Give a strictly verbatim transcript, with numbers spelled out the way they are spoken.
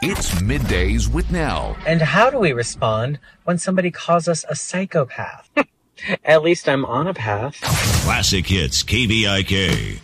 It's Middays with Nell. And how do we respond when somebody calls us a psychopath? At least I'm on a path. Classic Hits K V I K.